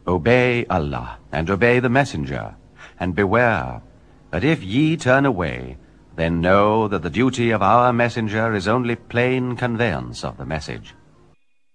Obey Allah, and obey the Messenger, and beware that if ye turn away, then know that the duty of our Messenger is only plain conveyance of the message.